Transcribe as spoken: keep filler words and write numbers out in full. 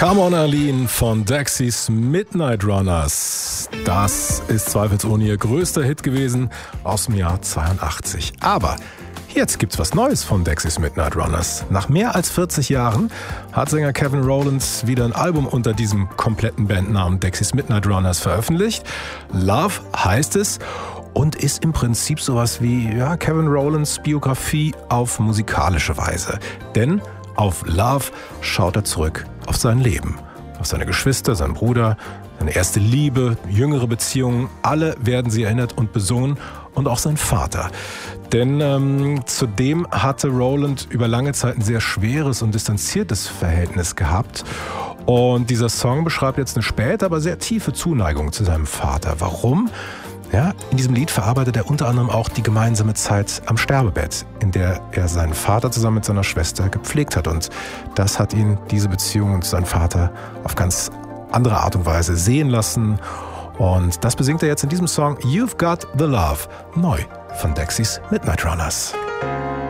Come on Arlene von Dexys Midnight Runners. Das ist zweifelsohne ihr größter Hit gewesen aus dem Jahr zweiundachtzig. Aber jetzt gibt's was Neues von Dexys Midnight Runners. Nach mehr als vierzig Jahren hat Sänger Kevin Rowlands wieder ein Album unter diesem kompletten Bandnamen Dexys Midnight Runners veröffentlicht. Love heißt es und ist im Prinzip sowas wie ja, Kevin Rowlands Biografie auf musikalische Weise. Denn auf Love schaut er zurück auf sein Leben, auf seine Geschwister, seinen Bruder, seine erste Liebe, jüngere Beziehungen. Alle werden sie erinnert und besungen und auch sein Vater. Denn ähm, zudem hatte Rowland über lange Zeit ein sehr schweres und distanziertes Verhältnis gehabt. Und dieser Song beschreibt jetzt eine späte, aber sehr tiefe Zuneigung zu seinem Vater. Warum? Ja, in diesem Lied verarbeitet er unter anderem auch die gemeinsame Zeit am Sterbebett, in der er seinen Vater zusammen mit seiner Schwester gepflegt hat. Und das hat ihn, diese Beziehung zu seinem Vater, auf ganz andere Art und Weise sehen lassen. Und das besingt er jetzt in diesem Song You've Got the Love, neu von Dexys Midnight Runners.